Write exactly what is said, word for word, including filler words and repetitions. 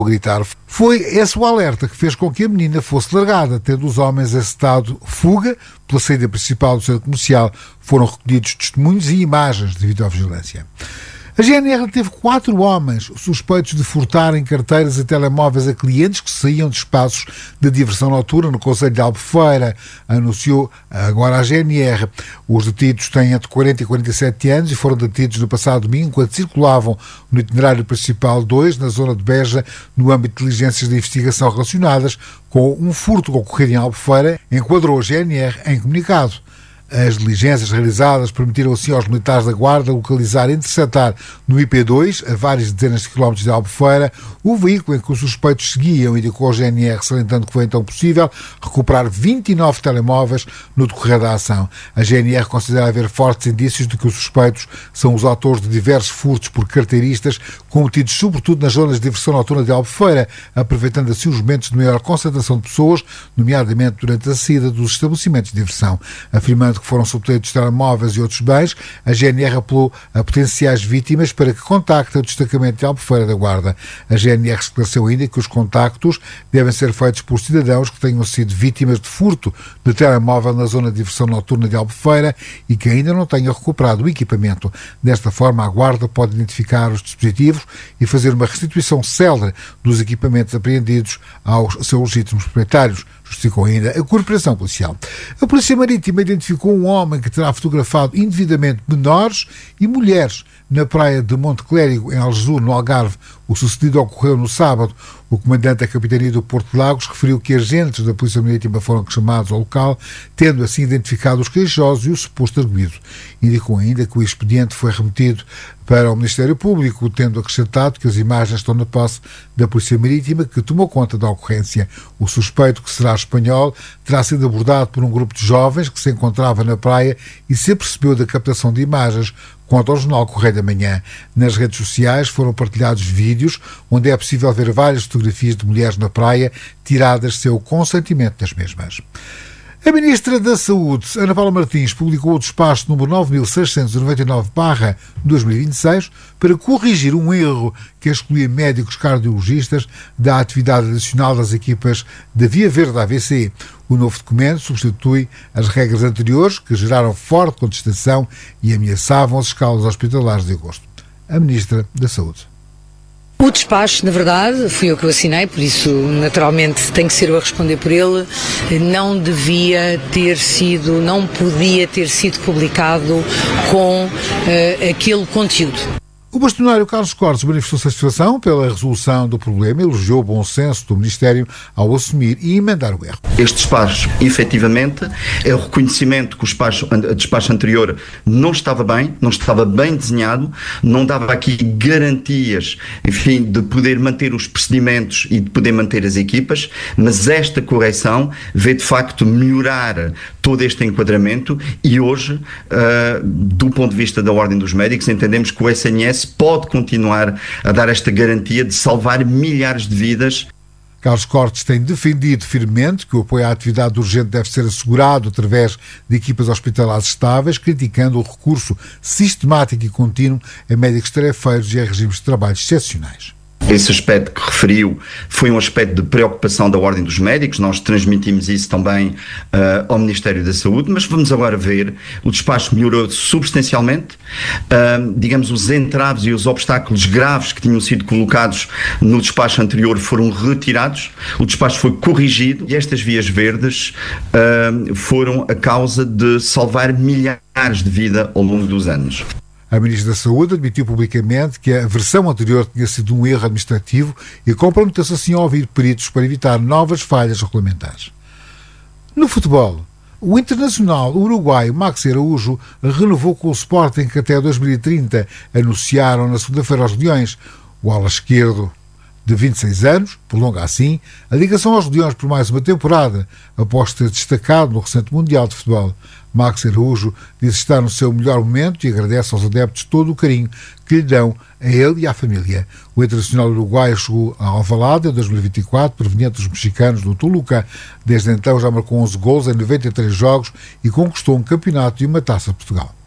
gritar. Foi esse o alerta que fez com que a menina fosse largada, tendo os homens encetado fuga. Pela saída principal do centro comercial foram recolhidos testemunhos e imagens de videovigilança. A G N R teve quatro homens suspeitos de furtarem carteiras e telemóveis a clientes que saíam de espaços de diversão noturna no concelho de Albufeira, anunciou agora a G N R. Os detidos têm entre quarenta e quarenta e sete anos e foram detidos no passado domingo quando circulavam no itinerário principal dois, na zona de Beja, no âmbito de diligências de investigação relacionadas com um furto ocorrido em Albufeira, enquadrou a G N R em comunicado. As diligências realizadas permitiram assim aos militares da Guarda localizar e interceptar no I P dois, a várias dezenas de quilómetros de Albufeira, o veículo em que os suspeitos seguiam, indicou a G N R, salientando que foi então possível recuperar vinte e nove telemóveis no decorrer da ação. A G N R considera haver fortes indícios de que os suspeitos são os autores de diversos furtos por carteiristas, cometidos sobretudo nas zonas de diversão noturna de Albufeira, aproveitando assim os momentos de maior concentração de pessoas, nomeadamente durante a saída dos estabelecimentos de diversão. Afirmando que foram subtraídos telemóveis e outros bens, a G N R apelou a potenciais vítimas para que contactem o destacamento de Albufeira da Guarda. A G N R esclareceu ainda que os contactos devem ser feitos por cidadãos que tenham sido vítimas de furto de telemóvel na zona de diversão noturna de Albufeira e que ainda não tenham recuperado o equipamento. Desta forma, a Guarda pode identificar os dispositivos e fazer uma restituição célere dos equipamentos apreendidos aos seus legítimos proprietários, justificou ainda a Corporação Policial. A Polícia Marítima identificou um homem que terá fotografado indevidamente menores e mulheres na praia de Monte Clérigo, em Algesur, no Algarve. O sucedido ocorreu no sábado. O comandante da Capitania do Porto de Lagos referiu que agentes da Polícia Marítima foram chamados ao local, tendo assim identificado os queixosos e o suposto arguido. Indicou ainda que o expediente foi remetido para o Ministério Público, tendo acrescentado que as imagens estão na posse da Polícia Marítima, que tomou conta da ocorrência. O suspeito, que será espanhol, terá sido abordado por um grupo de jovens que se encontrava na praia e se apercebeu da captação de imagens, conta ao jornal Correio da Manhã. Nas redes sociais foram partilhados vídeos onde é possível ver várias fotografias de mulheres na praia tiradas sem o consentimento das mesmas. A Ministra da Saúde, Ana Paula Martins, publicou o despacho número nove mil seiscentos e noventa e nove barra dois mil e vinte e seis para corrigir um erro que excluía médicos cardiologistas da atividade adicional das equipas da Via Verde A V C. O novo documento substitui as regras anteriores que geraram forte contestação e ameaçavam as escalas hospitalares de agosto. A Ministra da Saúde. O despacho, na verdade, fui eu que o assinei, por isso, naturalmente, tenho que ser eu a responder por ele. Não devia ter sido, não podia ter sido publicado com uh, aquele conteúdo. O bastonário Carlos Cortes manifestou satisfação pela resolução do problema e elogiou o bom senso do Ministério ao assumir e emendar o erro. Este despacho, efetivamente, é o reconhecimento que o despacho, o despacho anterior não estava bem, não estava bem desenhado, não dava aqui garantias, enfim, de poder manter os procedimentos e de poder manter as equipas, mas esta correção veio de facto melhorar todo este enquadramento e hoje, uh, do ponto de vista da Ordem dos Médicos, entendemos que o S N S pode continuar a dar esta garantia de salvar milhares de vidas. Carlos Cortes tem defendido firmemente que o apoio à atividade urgente deve ser assegurado através de equipas hospitalares estáveis, criticando o recurso sistemático e contínuo a médicos tarefeiros e a regimes de trabalho excepcionais. Esse aspecto que referiu foi um aspecto de preocupação da Ordem dos Médicos, nós transmitimos isso também uh, ao Ministério da Saúde, mas vamos agora ver, o despacho melhorou substancialmente, uh, digamos, os entraves e os obstáculos graves que tinham sido colocados no despacho anterior foram retirados, o despacho foi corrigido e estas vias verdes uh, foram a causa de salvar milhares de vidas ao longo dos anos. A Ministra da Saúde admitiu publicamente que a versão anterior tinha sido um erro administrativo e comprometeu-se assim a ouvir peritos para evitar novas falhas regulamentares. No futebol, o internacional uruguaio Maxi Araújo renovou com o Sporting que até dois mil e trinta anunciaram na segunda-feira aos Leões. O ala esquerdo, de vinte e seis anos, prolonga assim a ligação aos Leões por mais uma temporada, após ter destacado no recente Mundial de Futebol. Maxi Araújo diz estar no seu melhor momento e agradece aos adeptos todo o carinho que lhe dão a ele e à família. O internacional uruguaio chegou a Alvalade em dois mil e vinte e quatro, proveniente dos mexicanos do Toluca. Desde então já marcou onze gols em noventa e três jogos e conquistou um campeonato e uma Taça de Portugal.